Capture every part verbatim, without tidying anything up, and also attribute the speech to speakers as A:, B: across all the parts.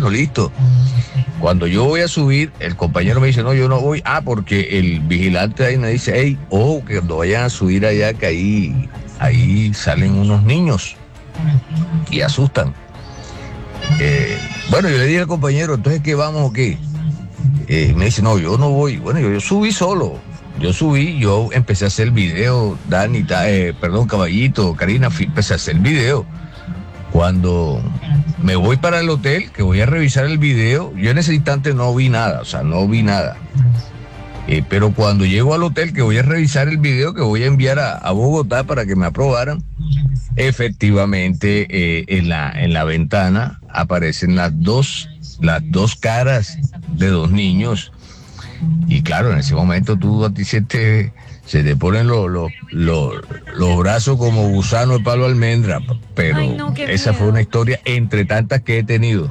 A: bueno, listo. Cuando yo voy a subir, el compañero me dice, no, yo no voy. Ah, porque el vigilante ahí me dice, hey, ojo, que cuando vayan a subir allá, que ahí, ahí salen unos niños y asustan. Eh, bueno, yo le dije al compañero, entonces, ¿qué vamos o qué? Eh, me dice, no, yo no voy. Bueno, yo, yo subí solo. Yo subí, yo empecé a hacer el video, Dani, ta, eh, perdón, Caballito, Karina, empecé a hacer el video. Cuando me voy para el hotel, que voy a revisar el video, yo en ese instante no vi nada, o sea, no vi nada. Eh, pero cuando llego al hotel, que voy a revisar el video, que voy a enviar a, a Bogotá para que me aprobaran, efectivamente eh, en la, en la ventana aparecen las dos, las dos caras de dos niños. Y claro, en ese momento tú a ti se te, se te ponen los los los los brazos como gusano de palo de almendra, pero
B: Ay, no,
A: esa
B: miedo.
A: fue una historia entre tantas que he tenido.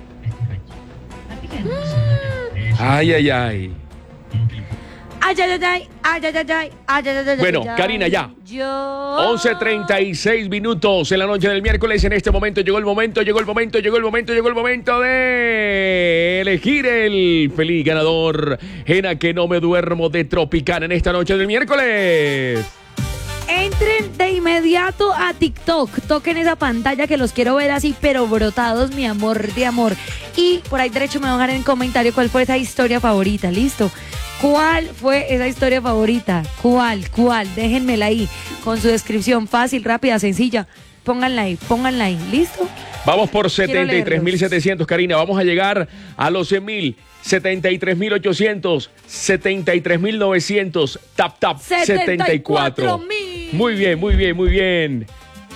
C: Ay, ay, ay.
B: Ay, ay, ay, ay, ay, ay, ay, ay, ay, ay, ay,
C: Bueno,
B: ay,
C: Karina, ya.
B: Yo.
C: once treinta y seis minutos en la noche del miércoles. En este momento llegó el momento, llegó el momento, llegó el momento, llegó el momento de elegir el feliz ganador en A Que No Me Duermo de Tropicana en esta noche del miércoles.
B: Entren de inmediato a TikTok, toquen esa pantalla que los quiero ver así, pero brotados, mi amor de amor. Y por ahí derecho me van a dejar en comentario cuál fue esa historia favorita, ¿listo? ¿Cuál fue esa historia favorita? ¿Cuál? ¿Cuál? Déjenmela ahí, con su descripción fácil, rápida, sencilla. Pónganla ahí, pónganla ahí, ¿listo?
C: Vamos por
B: Quiero
C: setenta y tres mil
B: leerlos.
C: setecientos, Karina. Vamos a llegar a los cien mil. setenta y tres mil ochocientos, setenta y tres mil novecientos, tap tap setenta y cuatro.
B: mil.
C: Muy bien, muy bien, muy bien.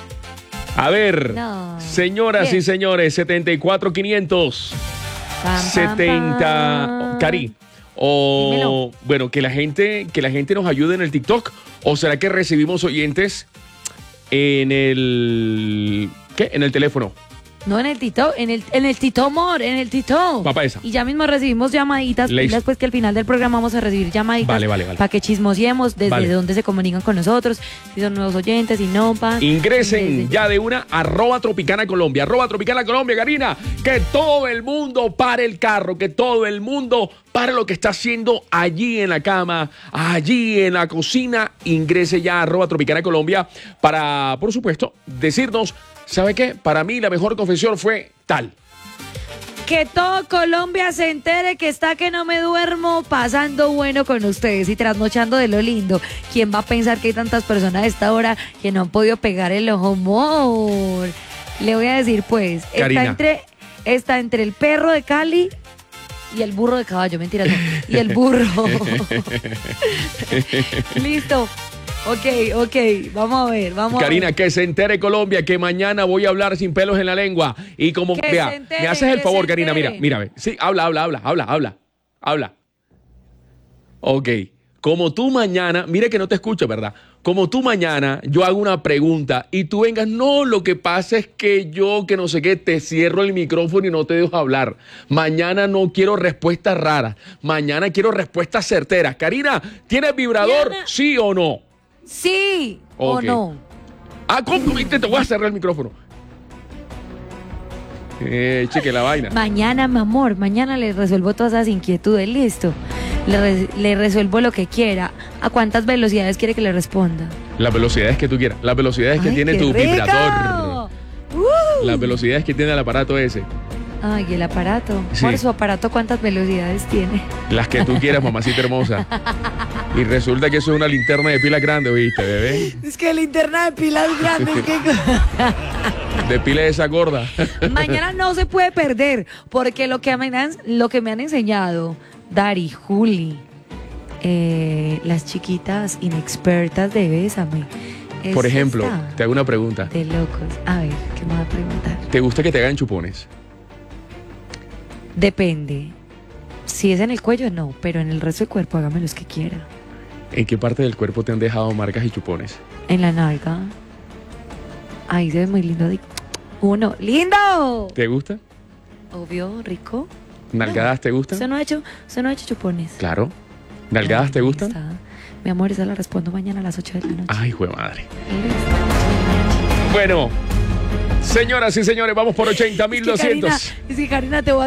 C: A ver,
B: No.
C: señoras
B: Bien.
C: y señores, setenta y cuatro mil quinientos,
B: Pam, pam,
C: setenta.
B: pam.
C: Cari, o
B: Dímelo.
C: bueno, que la gente, que la gente nos ayude en el TikTok, o será que recibimos oyentes en el ¿qué? En el teléfono.
B: No, en el Tito, en el, en el Tito Amor, en el Tito.
C: Papá esa.
B: Y ya mismo recibimos llamaditas,
C: Le-
B: pilas, pues que al final del programa vamos a recibir llamaditas.
C: Vale, vale, vale.
B: Para que chismosiemos desde
C: Vale.
B: dónde se comunican con nosotros, si son nuevos oyentes, si no, pa.
C: Ingresen
B: Desde-
C: ya de una, arroba Tropicana Colombia, arroba Tropicana Colombia, Karina, que todo el mundo pare el carro, que todo el mundo pare lo que está haciendo allí en la cama, allí en la cocina, ingrese ya a arroba Tropicana Colombia para, por supuesto, decirnos, ¿sabe qué? Para mí la mejor confesión fue tal.
B: Que todo Colombia se entere que está que no me duermo pasando bueno con ustedes y trasnochando de lo lindo. ¿Quién va a pensar que hay tantas personas a esta hora que no han podido pegar el ojo? Amor. Le voy a decir pues,
C: Karina.
B: está entre, está entre el perro de Cali y el burro de caballo, mentira, no. Y el burro. Listo. Ok, ok, vamos a ver, vamos
C: Karina,
B: a ver.
C: que se entere Colombia que mañana voy a hablar sin pelos en la lengua. Y como,
B: Que
C: vea,
B: se entere,
C: me haces el
B: que
C: favor,
B: se
C: Karina, mira,
B: entere.
C: mira, ve. Sí, habla, habla, habla, habla, habla, habla. Ok, como tú mañana, mire que no te escucho, ¿verdad? Como tú mañana, yo hago una pregunta y tú vengas, no, lo que pasa es que yo, que no sé qué, te cierro el micrófono y no te dejo hablar. Mañana no quiero respuestas raras, mañana quiero respuestas certeras. Karina, ¿tienes vibrador?
B: Diana.
C: ¿Sí o no?
B: Sí
C: Ok.
B: o no.
C: Ah, ¿cómo? Te, te voy a cerrar el micrófono. Eh, cheque la vaina.
B: Mañana, mi amor, mañana le resuelvo todas esas inquietudes, listo. Le, re- le resuelvo lo que quiera. ¿A cuántas velocidades quiere que le responda?
C: Las velocidades que tú quieras, las velocidades que
B: Ay,
C: tiene
B: qué
C: tu
B: rico.
C: vibrador,
B: Uh.
C: las velocidades que tiene el aparato ese,
B: Ay, el aparato.
C: Sí.
B: Por su aparato, ¿cuántas velocidades tiene?
C: las que tú quieras, mamacita hermosa. Y resulta que eso es una linterna de pila grande, ¿viste, bebé?
B: Es que linterna de pilas grandes.
C: De pila de esa gorda.
B: Mañana no se puede perder, porque lo que me han, lo que me han enseñado Dari, Juli, eh, las chiquitas inexpertas de Bésame. es
C: Por ejemplo,
B: esta
C: te hago una pregunta.
B: de locos. A ver, ¿qué me va a preguntar?
C: ¿Te gusta que te hagan chupones?
B: Depende. Si es en el cuello, no, pero en el resto del cuerpo, hágame los que quiera.
C: ¿En qué parte del cuerpo te han dejado marcas y chupones?
B: En la nalga. Ahí se ve muy lindo. Di- Uno, ¡lindo!
C: ¿Te gusta?
B: Obvio, rico.
C: ¿Nalgadas te gustan?
B: Usted no ha hecho, usted no ha hecho chupones.
C: Claro. ¿Nalgadas
B: Ay,
C: te
B: ahí
C: gustan?
B: está. Mi amor, esa la respondo mañana a las ocho de la noche.
C: Ay, jue madre.
B: Listo.
C: Bueno, señoras y señores, vamos por ochenta mil
B: Es que, Karina,
C: doscientos.
B: es que Karina, te voy a